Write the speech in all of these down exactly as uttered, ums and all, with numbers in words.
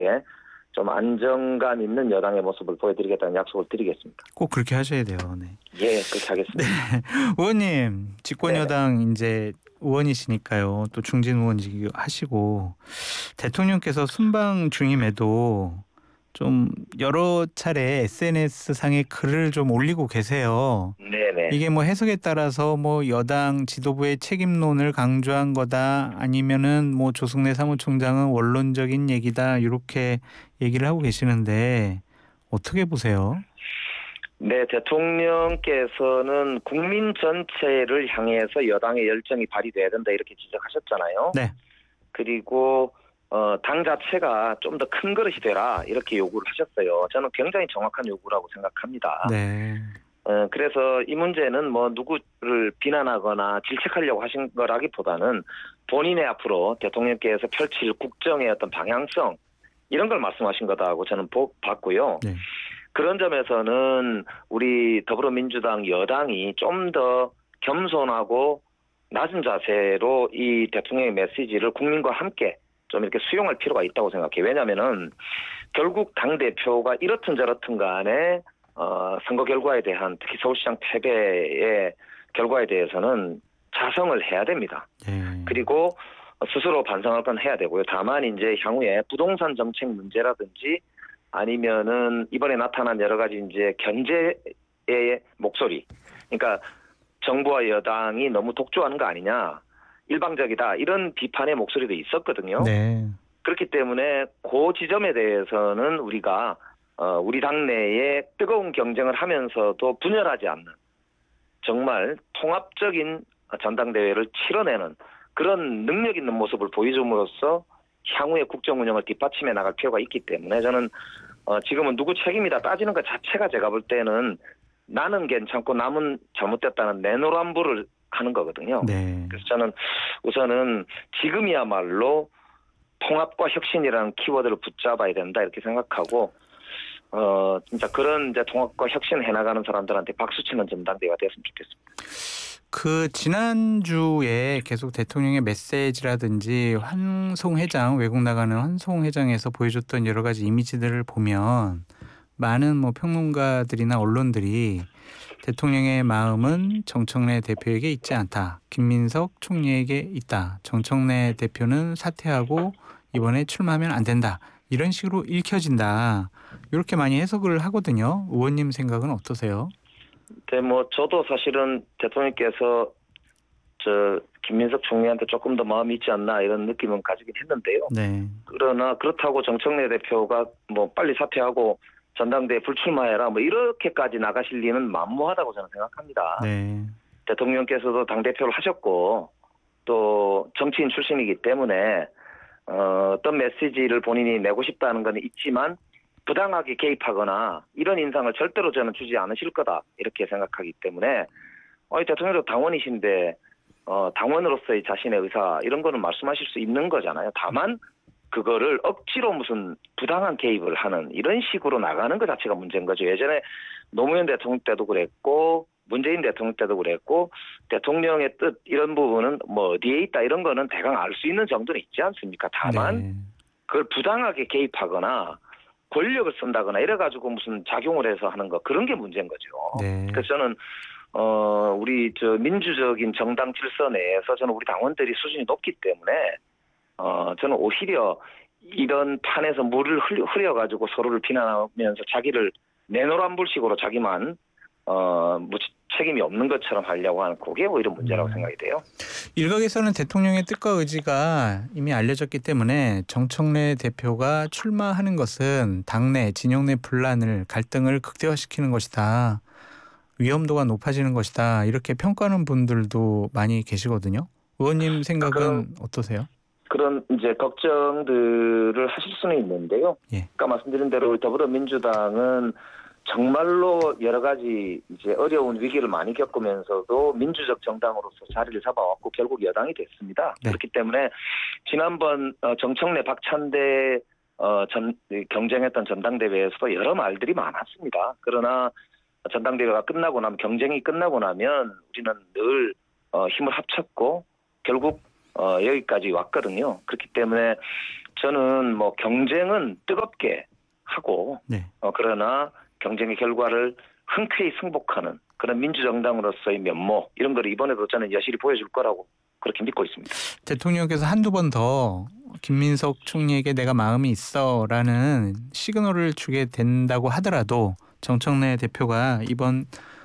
좀 안정감 있는 여당의 모습을 보여드리겠다는 약속을 드리겠습니다. 꼭 그렇게 하셔야 돼요. 네. 예, 그렇게 하겠습니다. 네. 의원님, 집권 여당 네네. 이제 의원이시니까요. 또 중진 의원직 하시고 대통령께서 순방 중임에도 좀 여러 차례 에스엔에스 상에 글을 좀 올리고 계세요. 네네. 이게 뭐 해석에 따라서 뭐 여당 지도부의 책임론을 강조한 거다 아니면은 뭐 조승래 사무총장은 원론적인 얘기다 이렇게 얘기를 하고 계시는데 어떻게 보세요? 네, 대통령께서는 국민 전체를 향해서 여당의 열정이 발휘돼야 된다 이렇게 지적하셨잖아요. 네. 그리고 어, 당 자체가 좀 더 큰 그릇이 되라 이렇게 요구를 하셨어요. 저는 굉장히 정확한 요구라고 생각합니다. 네. 어, 그래서 이 문제는 뭐 누구를 비난하거나 질책하려고 하신 거라기보다는 본인의 앞으로 대통령께서 펼칠 국정의 어떤 방향성 이런 걸 말씀하신 거다고 저는 보, 봤고요. 네. 그런 점에서는 우리 더불어민주당 여당이 좀 더 겸손하고 낮은 자세로 이 대통령의 메시지를 국민과 함께 좀 이렇게 수용할 필요가 있다고 생각해요. 왜냐하면은 결국 당대표가 이렇든 저렇든 간에 어, 선거 결과에 대한 특히 서울시장 패배의 결과에 대해서는 자성을 해야 됩니다. 네. 그리고 스스로 반성할 건 해야 되고요. 다만 이제 향후에 부동산 정책 문제라든지 아니면은 이번에 나타난 여러 가지 이제 견제의 목소리, 그러니까 정부와 여당이 너무 독조하는 거 아니냐, 일방적이다 이런 비판의 목소리도 있었거든요. 네. 그렇기 때문에 그 지점에 대해서는 우리가 어, 우리 당내에 뜨거운 경쟁을 하면서도 분열하지 않는 정말 통합적인 전당대회를 치러내는 그런 능력 있는 모습을 보여줌으로써 향후의 국정 운영을 뒷받침해 나갈 필요가 있기 때문에 저는 어, 지금은 누구 책임이다 따지는 것 자체가 제가 볼 때는 나는 괜찮고 남은 잘못됐다는 내노란불을 하는 거거든요. 네. 그래서 저는 우선은 지금이야말로 통합과 혁신이라는 키워드를 붙잡아야 된다 이렇게 생각하고 어 진짜 그런 이제 통합과 혁신 해나가는 사람들한테 박수치는 전당대회가 됐으면 좋겠습니다. 그 지난주에 계속 대통령의 메시지라든지 환송 회장 외국 나가는 환송 회장에서 보여줬던 여러 가지 이미지들을 보면 많은 뭐 평론가들이나 언론들이 대통령의 마음은 정청래 대표에게 있지 않다. 김민석 총리에게 있다. 정청래 대표는 사퇴하고 이번에 출마하면 안 된다. 이런 식으로 읽혀진다. 이렇게 많이 해석을 하거든요. 의원님 생각은 어떠세요? 네, 뭐 저도 사실은 대통령께서 저 김민석 총리한테 조금 더 마음이 있지 않나 이런 느낌은 가지긴 했는데요. 네. 그러나 그렇다고 정청래 대표가 뭐 빨리 사퇴하고 전당대회 불출마해라 뭐 이렇게까지 나가실 리는 만무하다고 저는 생각합니다. 네. 대통령께서도 당대표를 하셨고 또 정치인 출신이기 때문에 어, 어떤 메시지를 본인이 내고 싶다는 건 있지만 부당하게 개입하거나 이런 인상을 절대로 저는 주지 않으실 거다 이렇게 생각하기 때문에 어, 대통령도 당원이신데 어, 당원으로서의 자신의 의사 이런 거는 말씀하실 수 있는 거잖아요. 다만 그거를 억지로 무슨 부당한 개입을 하는 이런 식으로 나가는 것 자체가 문제인 거죠. 예전에 노무현 대통령 때도 그랬고 문재인 대통령 때도 그랬고 대통령의 뜻 이런 부분은 뭐 어디에 있다 이런 거는 대강 알 수 있는 정도는 있지 않습니까? 다만 네. 그걸 부당하게 개입하거나 권력을 쓴다거나 이래가지고 무슨 작용을 해서 하는 거 그런 게 문제인 거죠. 네. 그래서 저는 어 우리 저 민주적인 정당 질서 내에서 저는 우리 당원들이 수준이 높기 때문에 어 저는 오히려 이런 판에서 물을 흘려, 흘려가지고 서로를 비난하면서 자기를 내노란불식으로 자기만 어 뭐 책임이 없는 것처럼 하려고 하는 그게 오히려 문제라고 음. 생각이 돼요. 일각에서는 대통령의 뜻과 의지가 이미 알려졌기 때문에 정청래 대표가 출마하는 것은 당내 진영 내 분란을 갈등을 극대화시키는 것이다. 위험도가 높아지는 것이다. 이렇게 평가하는 분들도 많이 계시거든요. 의원님 생각은 그런, 어떠세요? 그런 이제 걱정들을 하실 수는 있는데요. 예. 아까 말씀드린 대로 더불어민주당은 정말로 여러 가지 이제 어려운 위기를 많이 겪으면서도 민주적 정당으로서 자리를 잡아왔고 결국 여당이 됐습니다. 네. 그렇기 때문에 지난번 정청래 박찬대 어, 전, 경쟁했던 전당대회에서도 여러 말들이 많았습니다. 그러나 전당대회가 끝나고 나면 경쟁이 끝나고 나면 우리는 늘 어, 힘을 합쳤고 결국 어, 여기까지 왔거든요. 그렇기 때문에 저는 뭐 경쟁은 뜨겁게 하고 네. 어, 그러나 경쟁의 결과를 흔쾌히 승복하는 그런 민주정당으로서의 면모 이런 거를 이번에도 저는 여실히 보여줄 거라고 그렇게 믿고 있습니다. 대통령께서 한두 번 더 김민석 총리에게 내가 마음이 있어라는 시그널을 주게 된다고 하더라도 정청래 대표가 이번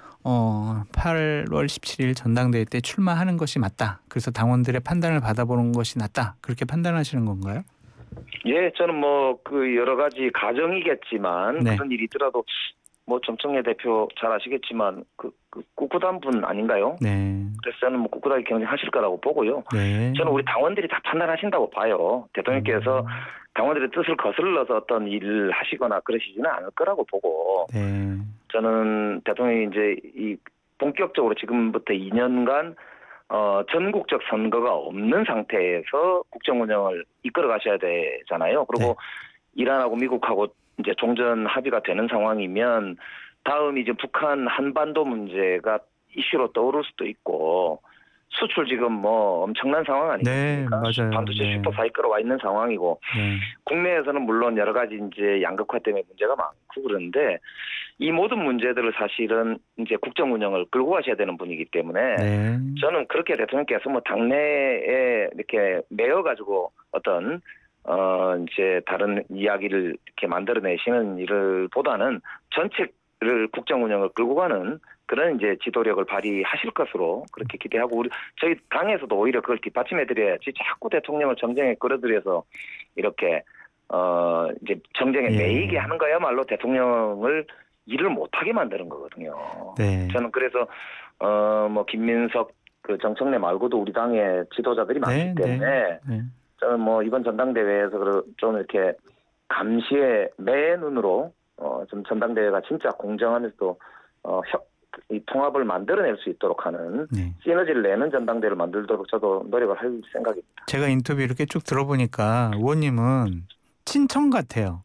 어, 팔월 십칠일 전당대회 때 출마하는 것이 맞다. 그래서 당원들의 판단을 받아보는 것이 낫다. 그렇게 판단하시는 건가요? 예, 저는 뭐 그 여러 가지 가정이겠지만 네. 그런 일이 있더라도 뭐 정청래 대표 잘 아시겠지만 그, 그 꿋꿋한 분 아닌가요? 네. 그래서 저는 뭐 꿋꿋하게 경쟁하실 거라고 보고요. 네. 저는 우리 당원들이 다 판단하신다고 봐요. 대통령께서 음. 당원들의 뜻을 거슬러서 어떤 일을 하시거나 그러시지는 않을 거라고 보고 네. 저는 대통령이 이제 이 본격적으로 지금부터 이 년간 어, 전국적 선거가 없는 상태에서 국정 운영을 이끌어 가셔야 되잖아요. 그리고 네. 이란하고 미국하고 이제 종전 합의가 되는 상황이면 다음 이제 북한 한반도 문제가 이슈로 떠오를 수도 있고 수출 지금 뭐 엄청난 상황 네, 아니겠습니까? 맞아요. 반도체 네. 슈퍼 사이클로 와 있는 상황이고 네. 국내에서는 물론 여러 가지 이제 양극화 때문에 문제가 많고 그런데 이 모든 문제들을 사실은 이제 국정 운영을 끌고 가셔야 되는 분이기 때문에 네. 저는 그렇게 대통령께서 뭐 당내에 이렇게 매여 가지고 어떤 어 이제 다른 이야기를 이렇게 만들어내시는 일을 보다는 전체를 국정 운영을 끌고 가는 그런 이제 지도력을 발휘하실 것으로 그렇게 기대하고 우리 저희 당에서도 오히려 그걸 뒷받침해드려야지 자꾸 대통령을 정쟁에 끌어들여서 이렇게 어 이제 정쟁에 예. 매이게 하는 거야말로 대통령을 일을 못하게 만드는 거거든요. 네. 저는 그래서 어 뭐 김민석 그 정청래 말고도 우리 당의 지도자들이 많기 네. 때문에 네. 저는 뭐 이번 전당대회에서 좀 이렇게 감시의 매 눈으로 어 좀 전당대회가 진짜 공정하면서도 어 협, 이 통합을 만들어낼 수 있도록 하는 네. 시너지를 내는 전당대회를 만들도록 저도 노력을 할 생각입니다. 제가 인터뷰 이렇게 쭉 들어보니까 의원님은 친청 같아요.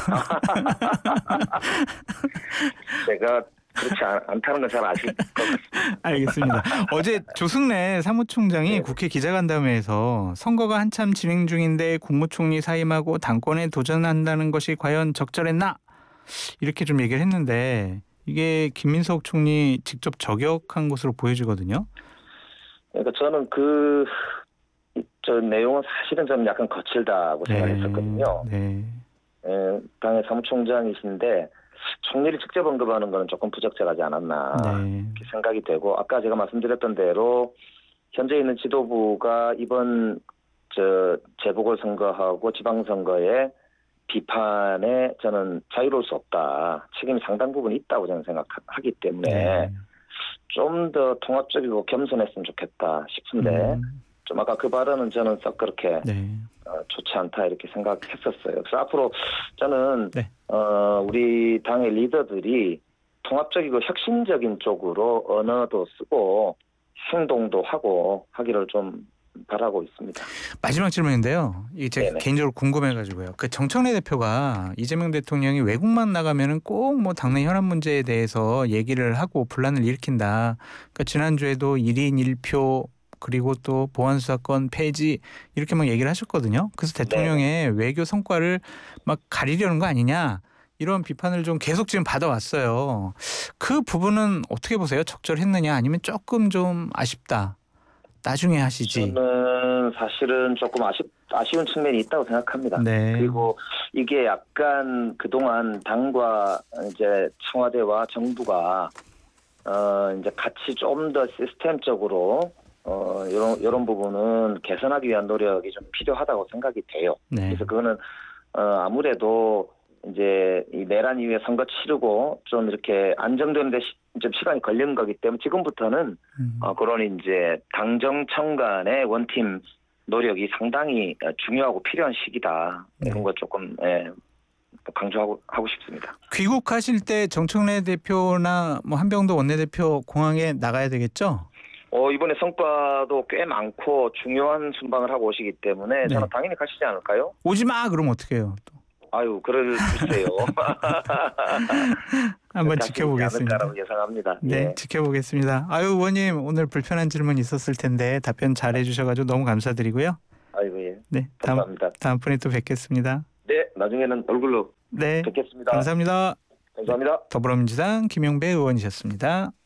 제가 그렇지 않, 않다는 건 잘 아실 것 같습니다. 알겠습니다. 어제 조승래 사무총장이 네. 국회 기자간담회에서 선거가 한참 진행 중인데 국무총리 사임하고 당권에 도전한다는 것이 과연 적절했나? 이렇게 좀 얘기를 했는데 이게 김민석 총리 직접 저격한 것으로 보여지거든요. 그러니까 저는 그 저 내용은 사실은 좀 약간 거칠다고 생각했었거든요. 네. 예, 당의 사무총장이신데 총리를 직접 언급하는 거는 조금 부적절하지 않았나 네. 이렇게 생각이 되고 아까 제가 말씀드렸던 대로 현재 있는 지도부가 이번 저 재보궐선거하고 지방선거에 비판에 저는 자유로울 수 없다. 책임이 상당 부분 있다고 저는 생각하기 때문에 네. 좀 더 통합적이고 겸손했으면 좋겠다 싶은데 음, 좀 아까 그 발언은 저는 썩 그렇게 네. 어, 좋지 않다 이렇게 생각했었어요. 그래서 앞으로 저는 네. 어, 우리 당의 리더들이 통합적이고 혁신적인 쪽으로 언어도 쓰고 행동도 하고 하기를 좀 바라고 있습니다. 마지막 질문인데요. 이게 제가 네네. 개인적으로 궁금해가지고요. 그 정청래 대표가 이재명 대통령이 외국만 나가면은 꼭 뭐 당내 현안 문제에 대해서 얘기를 하고 분란을 일으킨다. 그러니까 지난주에도 일 인 일 표 그리고 또 보안수사권 폐지 이렇게 막 얘기를 하셨거든요. 그래서 대통령의 외교 성과를 막 가리려는 거 아니냐. 이런 비판을 좀 계속 지금 받아왔어요. 그 부분은 어떻게 보세요? 적절했느냐 아니면 조금 좀 아쉽다. 나중에 하시지. 저는 사실은 조금 아쉽, 아쉬운 측면이 있다고 생각합니다. 네. 그리고 이게 약간 그동안 당과 이제 청와대와 정부가 어 이제 같이 좀 더 시스템적으로 어 이런 이런 부분은 개선하기 위한 노력이 좀 필요하다고 생각이 돼요. 네. 그래서 그거는 어 아무래도 이제 이 내란 이후에 선거 치르고 좀 이렇게 안정되는데 시, 좀 시간이 걸리는 거기 때문에 지금부터는 음. 어 그런 이제 당정청 간의 원팀 노력이 상당히 중요하고 필요한 시기다. 네. 이런 거 조금 예, 강조하고 하고 싶습니다. 귀국하실 때 정청래 대표나 뭐 한병도 원내대표 공항에 나가야 되겠죠? 어 이번에 성과도 꽤 많고 중요한 순방을 하고 오시기 때문에 네. 저는 당연히 가시지 않을까요? 오지 마 그럼 어떻게 해요? 또. 아유, 그럴 글쎄요. 한번 가시지 지켜보겠습니다. 않을까라고 예상합니다. 네, 예. 지켜보겠습니다. 아유, 의원님 오늘 불편한 질문 있었을 텐데 답변 잘 해주셔가지고 너무 감사드리고요. 아이고 예. 네, 다음 감사합니다. 다음번에 또 뵙겠습니다. 네, 나중에는 얼굴로 네, 뵙겠습니다. 감사합니다. 감사합니다. 더불어민주당 김용배 의원이셨습니다.